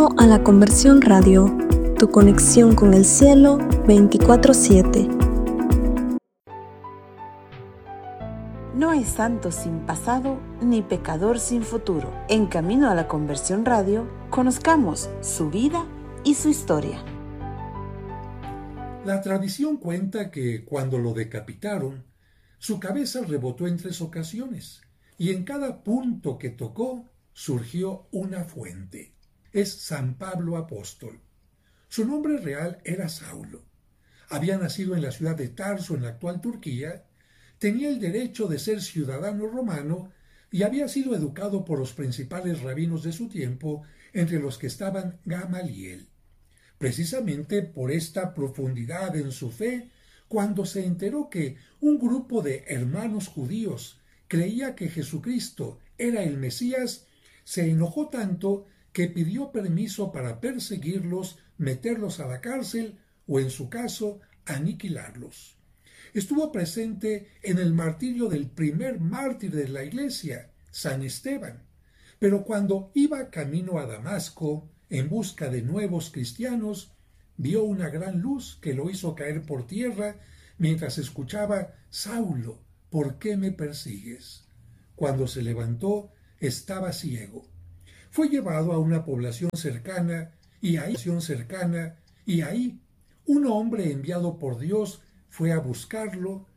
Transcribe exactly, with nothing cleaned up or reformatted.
A la Conversión Radio, tu conexión con el cielo veinticuatro siete. No hay santo sin pasado, ni pecador sin futuro. En Camino a la Conversión Radio, conozcamos su vida y su historia. La tradición cuenta que cuando lo decapitaron, su cabeza rebotó en tres ocasiones, y en cada punto que tocó surgió una fuente. Es San Pablo Apóstol. Su nombre real era Saulo. Había nacido en la ciudad de Tarso, en la actual Turquía, tenía el derecho de ser ciudadano romano y había sido educado por los principales rabinos de su tiempo, entre los que estaban Gamaliel. Precisamente por esta profundidad en su fe, cuando se enteró que un grupo de hermanos judíos creía que Jesucristo era el Mesías, se enojó tanto que pidió permiso para perseguirlos, meterlos a la cárcel o, en su caso, aniquilarlos. Estuvo presente en el martirio del primer mártir de la Iglesia, San Esteban, pero cuando iba camino a Damasco en busca de nuevos cristianos, vio una gran luz que lo hizo caer por tierra mientras escuchaba: «Saulo, ¿por qué me persigues?». Cuando se levantó, estaba ciego. Fue llevado a una población cercana y ahí, cercana, y ahí un hombre enviado por Dios fue a buscarlo